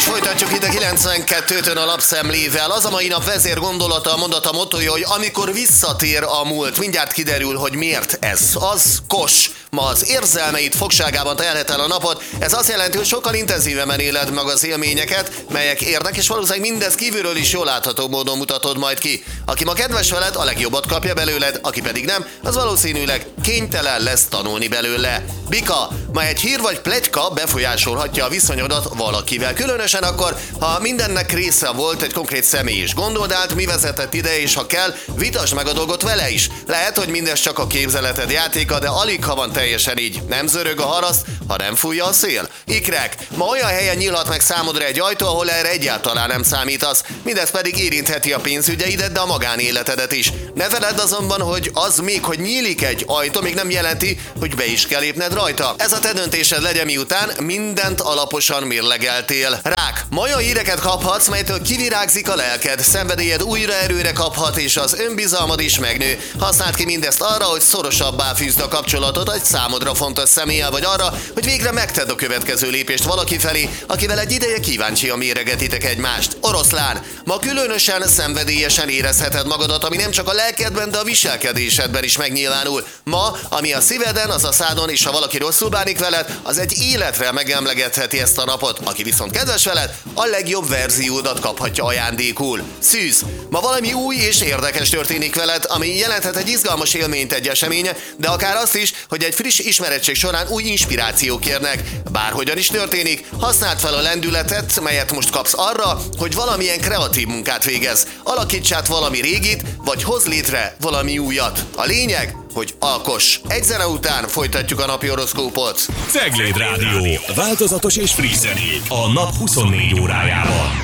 Folytatjuk itt a 92-tön a lapszemlével. Az a mai nap vezér gondolata, a mondata, mottoja, hogy amikor visszatér a múlt, mindjárt kiderül, hogy miért ez. Az Kos. Ma az érzelmeid fogságában telhet el a napot. Ez azt jelenti, hogy sokkal intenzívebben éled meg az élményeket, melyek érnek, és valószínűleg mindez kívülről is jól látható módon mutatod majd ki. Aki ma kedves veled, a legjobbat kapja belőled, aki pedig nem, az valószínűleg kénytelen lesz tanulni belőle. Bika, ma egy hír vagy pletyka befolyásolhatja a viszonyodat valakivel. Különösen akkor, ha mindennek része volt egy konkrét személy is. Gondold át, mi vezetett ide, és ha kell, vitasd meg a dolgot vele is. Lehet, hogy mindez csak a képzeleted játéka, de alig ha van teljesen így. Nem zörög a haraszt, ha nem fújja a szél. Ikrek, ma olyan helyen nyílhat meg számodra egy ajtó, ahol erre egyáltalán nem számítasz. Mindez pedig érintheti a pénzügyeidet, de a magánéletedet is. Ne feledd azonban, hogy az még, hogy nyílik egy ajtó, még nem jelenti, hogy be is kell lépned rajta. Ez a te döntésed legyen, miután mindent alaposan mérlegeltél. Rák, ma olyan híreket kaphatsz, melytől kivirágzik a lelked, szenvedélyed újra erőre kaphat, és az önbizalmad is megnő. Használd ki mindezt arra, hogy szorosabbá fűzd a kapcsolatot egy számodra fontos személlyel, vagy arra, hogy végre megtedd a következő lépést valaki felé, akivel egy ideje kíváncsian méregetitek egymást. Oroszlán, ma különösen szenvedélyesen érezheted magadat, ami nem csak a lelkedben, de a viselkedésedben is megnyilvánul. Ma, ami a szíveden, az a szádon, és ha valaki rosszul bánik veled, az egy életre megemlegetheti ezt a napot. Aki viszont kedves veled, a legjobb verziódat kaphatja ajándékul. Szűz, ma valami új és érdekes történik veled, ami jelenthet egy izgalmas élményt egy eseménye, de akár azt is, hogy egy friss ismerettség során új inspirációk érnek. Bárhogyan is történik, használd fel a lendületet, melyet most kapsz arra, hogy valamilyen kreatív munkát végez. Alakíts át valami régit, vagy hoz létre valami újat. A lényeg, hogy alkoss. Egy zene után folytatjuk a napi horoszkópot. Cegléd Rádió. Változatos és friss zenét a nap 24 órájában.